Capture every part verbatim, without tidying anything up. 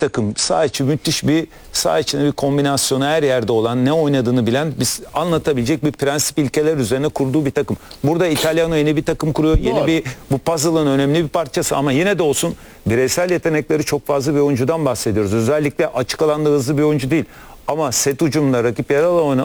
takım. Saha içi müthiş bir, saha içinde bir kombinasyonu her yerde olan, ne oynadığını bilen, biz anlatabilecek bir prensip ilkeler üzerine kurduğu bir takım. Burada İtalyano yeni bir takım kuruyor. Yeni Doğru. bir, bu puzzle'ın önemli bir parçası ama yine de olsun bireysel yetenekleri çok fazla bir oyuncudan bahsediyoruz. Özellikle açık alanda hızlı bir oyuncu değil. Ama set ucumda rakip yarı, alanda,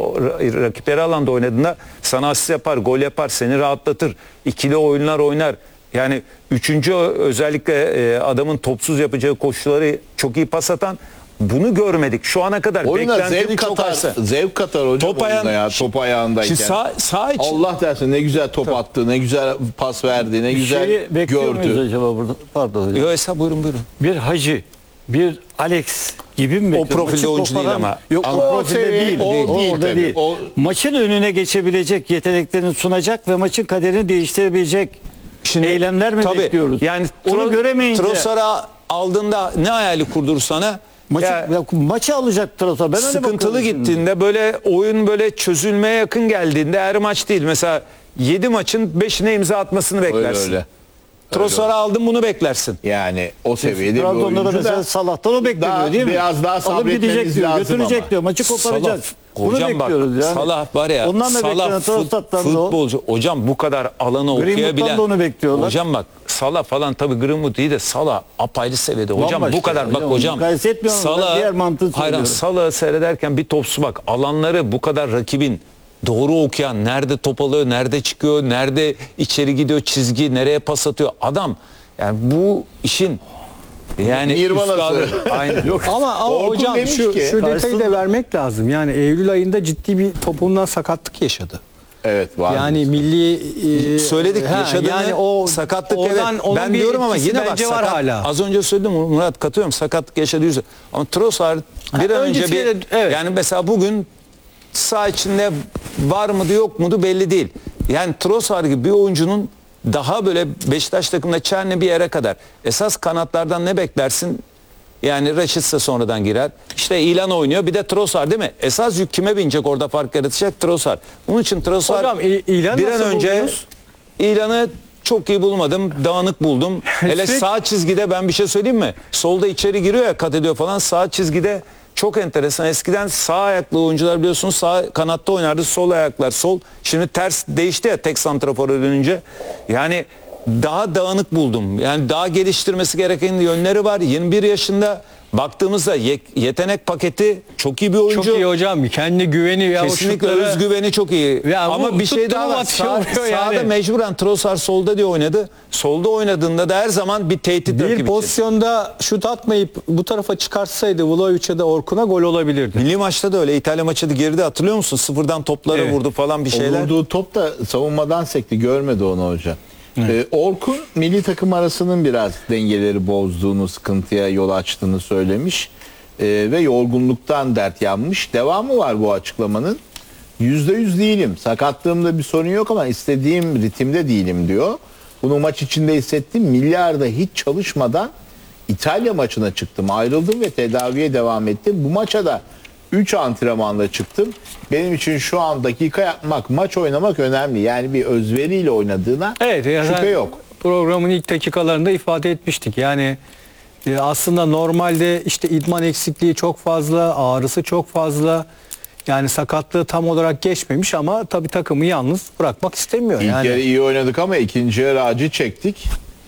rakip yarı alanda oynadığında sana asist yapar, gol yapar, seni rahatlatır. İkili oyunlar oynar. Yani üçüncü özellikle adamın topsuz yapacağı koşuları çok iyi pas atan. Bunu görmedik. Şu ana kadar Oyuna beklentinin zevk çok katar, azsa. zevk katar hocam Top oyuna ayağın- ya, top ayağındayken. Şimdi sağ, sağ için. Allah dersin ne güzel top attı, ne güzel pas verdi, ne güzel Şeyi bekliyor muyuz gördü. acaba burada? Pardon hocam. Yo, Esra, buyurun buyurun. Bir Hacı, bir Alex gibi mi O bekliyor? profilde Maçı oyuncu değil koparan- ama. Yok Ama o o profilde seviye- değil. o değil. değil orada tabii. değil. O- Maçın önüne geçebilecek yeteneklerini sunacak ve maçın kaderini değiştirebilecek eylemler mi tabii, bekliyoruz? Yani onu Tro- göremeyince Trossard'ı aldığında ne hayali kurdur sana? maçı, Ya, ya, maçı alacak Trossard. Ben öyle sıkıntılı bakıyorum şimdi. gittiğinde, böyle oyun böyle çözülmeye yakın geldiğinde, her maç değil. Mesela yedi maçın beşine imza atmasını Öyle beklersin. öyle. Trossard'ı aldın, bunu beklersin. Yani o seviyede bir Trabzon'da da oyuncu mesela da Salah'tan o bekleniyor daha- değil mi? biraz daha Alıp sabretmemiz gidecek diyor, lazım götürecek ama. diyor, maçı koparacak. Bunu Hocam bak, bekliyoruz yani. Salah var ya, Ondan da Salah beklenen fut- Trossard'dan da o. futbolcu. Hocam bu kadar alanı Greenwood'dan okuyabilen. da onu bekliyorlar. Hocam bak, Salah falan tabii Greenwood iyi de Salah apayrı seviyede. Hocam Bambaşka. bu kadar bak Hocam, hocam. mukayese etmiyorum. Ben diğer mantığı Hayır, söylüyorum. Salah'ı seyrederken bir topsu bak, alanları bu kadar rakibin doğru okuyan, nerede top alıyor, nerede çıkıyor, nerede içeri gidiyor, çizgi, nereye pas atıyor. Adam yani bu işin yani Nirvanası. üstadı. Aynen. Yok ama, ama Orkun hocam demiş şu, ki- şu detayı Karşısında- da vermek lazım. Yani Eylül ayında ciddi bir topuğundan sakatlık yaşadı. evet var. Yani milli e, Söyledik ha, yaşadığını, yani o sakatlık oradan evet. onun Ben bir diyorum ama etkisi yine bak bence sakat, var hala. az önce söyledim Murat, katıyorum, sakatlık yaşadığı yüzü. Ama Trossard bir an önce öncesi bir de- evet. yani mesela bugün saha içinde var mıydı yok muydu belli değil. Yani Trossard gibi bir oyuncunun daha böyle Beşiktaş takımında Çerni bir yere kadar. Esas kanatlardan ne beklersin? Yani Raşit'se sonradan girer. İşte İlan oynuyor. Bir de Trossard değil mi? Esas yük kime binecek orada, fark yaratacak? Trossard. Bunun için Trossard Hocam, İ- İlan bir an nasıl önce buldunuz? İlan'ı çok iyi bulmadım. Dağınık buldum. Hele Sürekli- sağ çizgide ben bir şey söyleyeyim mi? Solda içeri giriyor ya, kat ediyor falan. Sağ çizgide çok enteresan. Eskiden sağ ayaklı oyuncular biliyorsunuz sağ kanatta oynardı. Sol ayaklar sol. Şimdi ters değişti ya tek santrafora dönünce. Yani daha dağınık buldum. Yani daha geliştirmesi gereken yönleri var. yirmi bir yaşında baktığımızda ye- yetenek paketi çok iyi bir oyuncu. Çok iyi hocam. Kendi güveni ya Kesinlikle o şutları- özgüveni çok iyi. Ya Ama bu bir şey tuttu daha mu var. atıyor, Sağ, vuruyor yani. sağda mecburen Trossard solda diye oynadı. Solda oynadığında da her zaman bir tehdit rakip bir için. pozisyonda şut atmayıp bu tarafa çıkarsaydı Vlahovic'e de Orkun'a gol olabilirdi. Milli maçta da öyle. İtalya maçı da geride, hatırlıyor musun? Sıfırdan toplara Evet. vurdu falan bir O şeyler. vurduğu top da savunmadan sekti, görmedi onu hoca. Ee, Orkun milli takım arasının biraz dengeleri bozduğunu, sıkıntıya yol açtığını söylemiş. Ee, ve yorgunluktan dert yanmış. Devamı var bu açıklamanın. Yüzde yüz değilim. Sakatlığımda bir sorun yok ama istediğim ritimde değilim diyor. Bunu maç içinde hissettim. Milyarda hiç çalışmadan İtalya maçına çıktım. Ayrıldım ve tedaviye devam ettim. Bu maça da üç antrenmanla çıktım. Benim için şu an dakika yapmak, maç oynamak önemli. Yani bir özveriyle oynadığına Evet, ya şüphe zaten yok. Programın ilk dakikalarında ifade etmiştik. Yani e, aslında normalde işte idman eksikliği çok fazla, ağrısı çok fazla. Yani sakatlığı tam olarak geçmemiş ama tabii takımı yalnız bırakmak istemiyor. İlk Yani yarı iyi oynadık ama ikinci yarı acı çektik.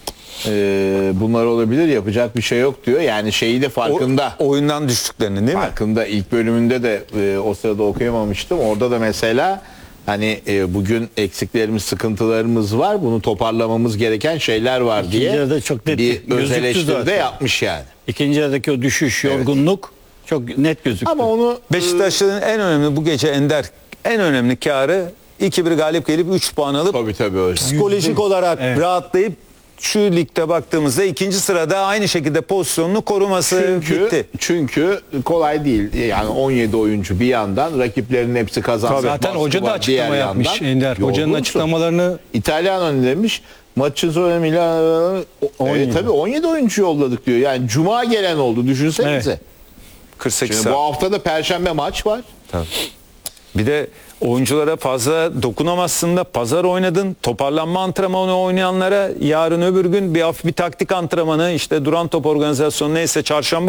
Ee, bunlar olabilir, yapacak bir şey yok diyor. Yani şeyi de farkında. O, oyundan düştüklerini değil mi? Farkında. İlk bölümünde de e, o sırada okuyamamıştım. Orada da mesela hani e, bugün eksiklerimiz, sıkıntılarımız var. Bunu toparlamamız gereken şeyler var İkinci diye yarıda çok net bir öz gözüktü eleştiri de zaten. yapmış yani. İkinci yarıdaki o düşüş, yorgunluk çok net gözüktü. Ama onu Beşiktaş'ın en önemli bu gece Ender, en önemli karı iki bir galip gelip üç puan alıp tabii tabii öyle. psikolojik olarak Evet. rahatlayıp şu ligde baktığımızda ikinci sırada aynı şekilde pozisyonunu koruması Çünkü, gitti. çünkü kolay değil. Yani on yedi oyuncu bir yandan, rakiplerin hepsi kazandı. zaten hoca da açıklama yapmış Ender. Hocanın Yorgunsun. açıklamalarını İtalyan ne demiş? Maçın sonu Milan on e, yedi. tabii on yedi oyuncu yolladık diyor. Yani cuma gelen oldu, düşünsenize. Evet. kırk sekiz Şimdi saat. bu hafta da perşembe maç var. Tabii. Bir de oyunculara fazla dokunamazsın da pazar oynadın. Toparlanma antrenmanı oynayanlara yarın öbür gün bir hafif bir taktik antrenmanı, işte duran top organizasyonu neyse çarşamba